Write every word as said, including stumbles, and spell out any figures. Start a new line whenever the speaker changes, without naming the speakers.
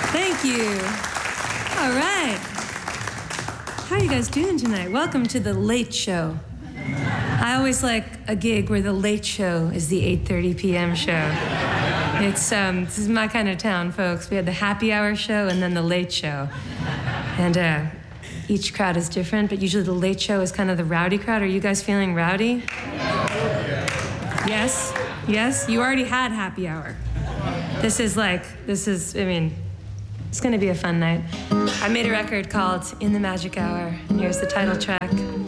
Thank you. All right. How are you guys doing tonight? Welcome to The Late Show. I always like a gig where the late show is the eight thirty p.m. show. It's um, this is my kind of town, folks. We had the happy hour show and then the late show. And uh, each crowd is different, but usually the late show is kind of the rowdy crowd. Are you guys feeling rowdy? Yes? Yes? You already had happy hour. This is like, this is, I mean, it's gonna be a fun night. I made a record called In the Magic Hour, and here's the title track.